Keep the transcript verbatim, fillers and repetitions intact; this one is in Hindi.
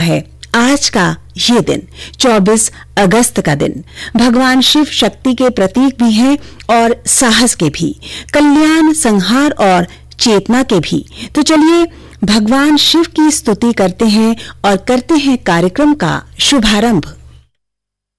है आज का ये दिन, चौबीस अगस्त का दिन। भगवान शिव शक्ति के प्रतीक भी हैं और साहस के भी, कल्याण, संहार और चेतना के भी। तो चलिए भगवान शिव की स्तुति करते हैं और करते हैं कार्यक्रम का शुभारंभ।